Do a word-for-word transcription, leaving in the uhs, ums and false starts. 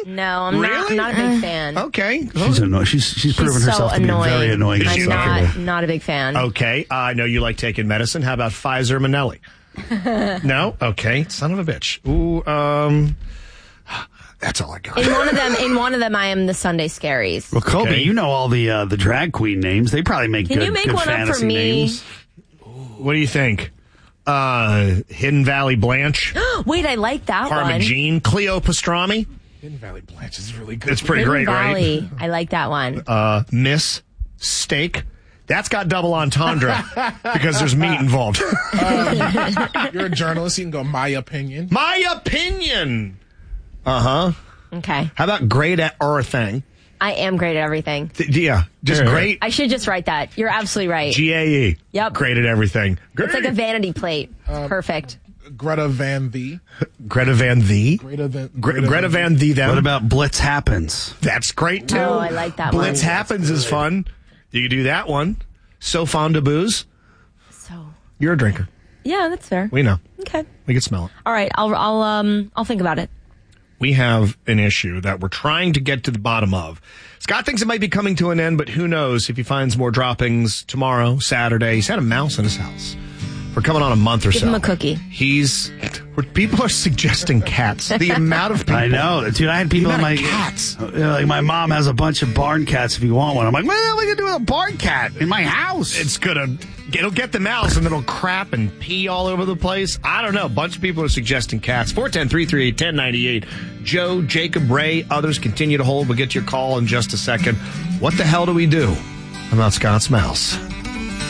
No, I'm really? not, not a big fan. Okay. She's annoying. She's, she's, She's proven so herself annoying. to be very annoying. Is I'm she not, not a big fan. Okay. Uh, I know you like taking medicine. How about Pfizer Manelli? No? Okay. Son of a bitch. Ooh, um... That's all I got. In one of them, in one of them, I am the Sunday Scaries. Well, Kobe, Okay. you know all the uh, the drag queen names. They probably make Can good, you make good one up for fantasy me? names. What do you think? Uh, Hidden Valley Blanche, Wait, I like that Parma one. Jean, Cleo Pastrami. Hidden Valley Blanche is really good. It's pretty Hidden great, right? Valley. I like that one. Uh, Miss Steak. That's got double entendre because there's meat involved. You're a journalist. You can go my opinion. My opinion. Uh huh. Okay. How about great at everything? I am great at everything. Th- yeah, just Yeah. great. I should just write that. You're absolutely right. G A E. Yep. Great at everything. It's like a vanity plate. It's perfect. Greta Van The. Greta Van The. Greta Van. Gre- Greta Van The. Them. What about Blitz Happens? That's great too. Oh, I like that Blitz one. Happens is fun. You can do that one. So fond of booze. So, You're a drinker. yeah, that's fair. We know. Okay. We can smell it. All right. I'll, I'll, um, I'll think about it. We have an issue that we're trying to get to the bottom of. Scott thinks it might be coming to an end, but who knows if he finds more droppings tomorrow, Saturday. He's had a mouse in his house for coming on a month or Give so. him a cookie. He's, people are suggesting cats. The amount of people. I know, dude. I had people The in my amount of cats. Uh, like my mom has a bunch of barn cats. If you want one, I'm like, what the hell are we gonna do with a barn cat in my house? It's gonna, it'll get the mouse and then it'll crap and pee all over the place. I don't know. A bunch of people are suggesting cats. four one zero, three three eight, one zero nine eight. Joe, Jacob, Ray, others continue to hold. We'll get your call in just a second. What the hell do we do about Scott's mouse?